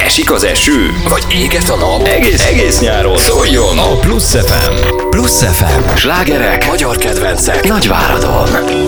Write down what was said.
Esik az eső? Vagy éget a nap? Egész nyáron Szóljon a Plusz FM. Plusz FM. Slágerek, magyar kedvencek, Nagyváradon.